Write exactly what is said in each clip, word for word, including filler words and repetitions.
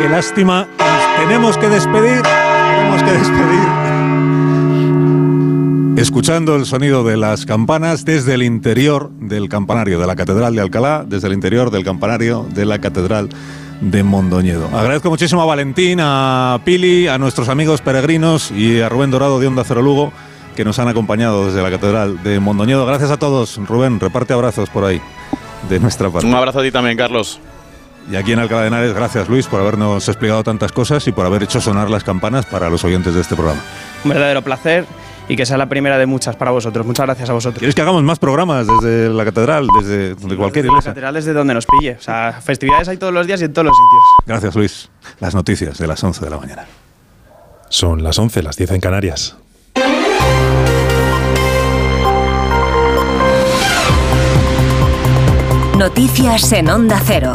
Qué lástima. Nos tenemos que despedir. Tenemos que despedir. Escuchando el sonido de las campanas desde el interior del campanario de la Catedral de Alcalá, desde el interior del campanario de la Catedral de Mondoñedo. Agradezco muchísimo a Valentín, a Pili, a nuestros amigos peregrinos y a Rubén Dorado de Onda Cero Lugo, que nos han acompañado desde la Catedral de Mondoñedo. Gracias a todos. Rubén, reparte abrazos por ahí, de nuestra parte. Un abrazo a ti también, Carlos. Y aquí en Alcalá de Henares, gracias Luis por habernos explicado tantas cosas y por haber hecho sonar las campanas para los oyentes de este programa. Un verdadero placer y que sea la primera de muchas para vosotros. Muchas gracias a vosotros. ¿Quieres que hagamos más programas desde la catedral, desde, desde cualquier desde iglesia? La catedral desde donde nos pille. O sea, festividades hay todos los días y en todos los sitios. Gracias Luis. Las noticias de las once de la mañana. Son las once, las diez en Canarias. Noticias en Onda Cero.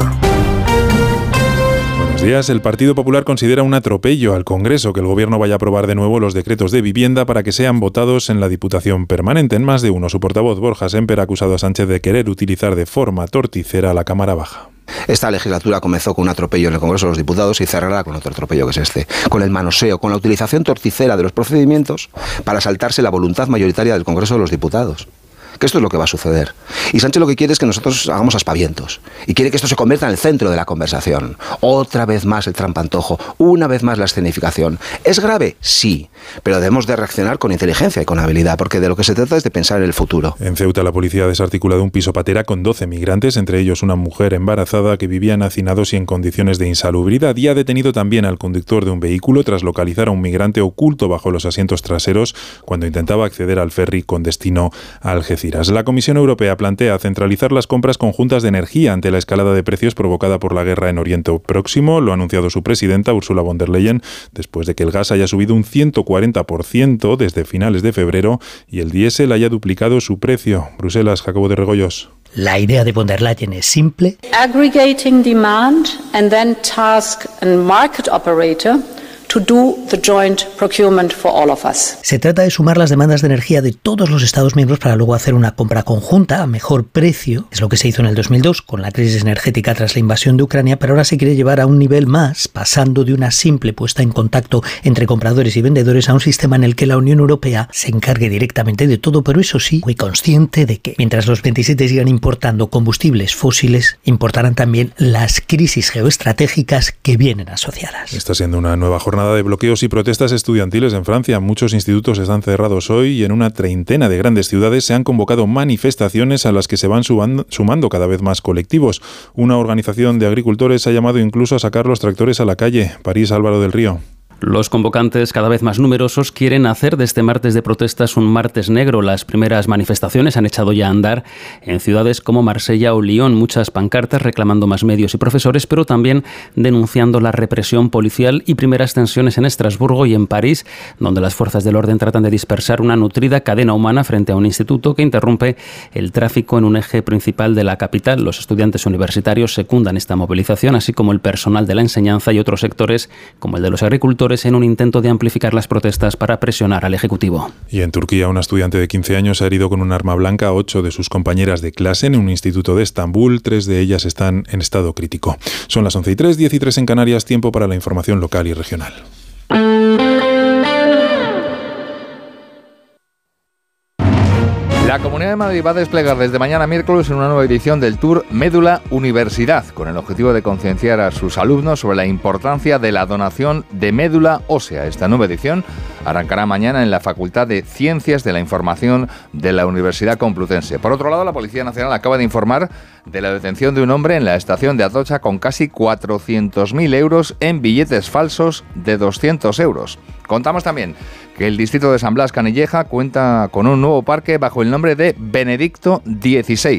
Buenos días. El Partido Popular considera un atropello al Congreso que el Gobierno vaya a aprobar de nuevo los decretos de vivienda para que sean votados en la Diputación Permanente. En más de uno, su portavoz Borja Sémper ha acusado a Sánchez de querer utilizar de forma torticera a la Cámara Baja. Esta legislatura comenzó con un atropello en el Congreso de los Diputados y cerrará con otro atropello que es este, con el manoseo, con la utilización torticera de los procedimientos para saltarse la voluntad mayoritaria del Congreso de los Diputados. Que esto es lo que va a suceder. Y Sánchez lo que quiere es que nosotros hagamos aspavientos. Y quiere que esto se convierta en el centro de la conversación. Otra vez más el trampantojo. Una vez más la escenificación. ¿Es grave? Sí. Pero debemos de reaccionar con inteligencia y con habilidad, porque de lo que se trata es de pensar en el futuro. En Ceuta, la policía ha desarticulado un piso patera con doce migrantes, entre ellos una mujer embarazada que vivía en hacinados y en condiciones de insalubridad. Y ha detenido también al conductor de un vehículo tras localizar a un migrante oculto bajo los asientos traseros cuando intentaba acceder al ferry con destino a Algeciras. La Comisión Europea plantea centralizar las compras conjuntas de energía ante la escalada de precios provocada por la guerra en Oriente Próximo. Lo ha anunciado su presidenta, Ursula von der Leyen, después de que el gas haya subido un ciento cuarenta por ciento desde finales de febrero y el diésel haya duplicado su precio. Bruselas, Jacobo de Regoyos. La idea de von der Leyen es simple. Aggregating demand and then task a market operator to do the joint procurement for all of us. Se trata de sumar las demandas de energía de todos los Estados miembros para luego hacer una compra conjunta a mejor precio. Es lo que se hizo en el dos mil dos con la crisis energética tras la invasión de Ucrania, pero ahora se quiere llevar a un nivel más, pasando de una simple puesta en contacto entre compradores y vendedores a un sistema en el que la Unión Europea se encargue directamente de todo, pero eso sí, muy consciente de que mientras los veintisiete sigan importando combustibles fósiles, importarán también las crisis geoestratégicas que vienen asociadas. Está siendo una nueva jornada de bloqueos y protestas estudiantiles en Francia. Muchos institutos están cerrados hoy y en una treintena de grandes ciudades se han convocado manifestaciones a las que se van sumando, sumando cada vez más colectivos. Una organización de agricultores ha llamado incluso a sacar los tractores a la calle. París, Álvaro del Río. Los convocantes, cada vez más numerosos, quieren hacer de este martes de protestas un martes negro. Las primeras manifestaciones han echado ya a andar en ciudades como Marsella o Lyon. Muchas pancartas reclamando más medios y profesores, pero también denunciando la represión policial y primeras tensiones en Estrasburgo y en París, donde las fuerzas del orden tratan de dispersar una nutrida cadena humana frente a un instituto que interrumpe el tráfico en un eje principal de la capital. Los estudiantes universitarios secundan esta movilización, así como el personal de la enseñanza y otros sectores, como el de los agricultores, en un intento de amplificar las protestas para presionar al Ejecutivo. Y en Turquía, una estudiante de quince años ha herido con un arma blanca a ocho de sus compañeras de clase en un instituto de Estambul. Tres de ellas están en estado crítico. Son las once y tres, diez y tres en Canarias, tiempo para la información local y regional. La Comunidad de Madrid va a desplegar desde mañana miércoles en una nueva edición del Tour Médula Universidad, con el objetivo de concienciar a sus alumnos sobre la importancia de la donación de médula ósea. Esta nueva edición arrancará mañana en la Facultad de Ciencias de la Información de la Universidad Complutense. Por otro lado, la Policía Nacional acaba de informar de la detención de un hombre en la estación de Atocha con casi cuatrocientos mil euros en billetes falsos de doscientos euros. Contamos también que el distrito de San Blas Canilleja cuenta con un nuevo parque bajo el nombre de Benedicto dieciséis.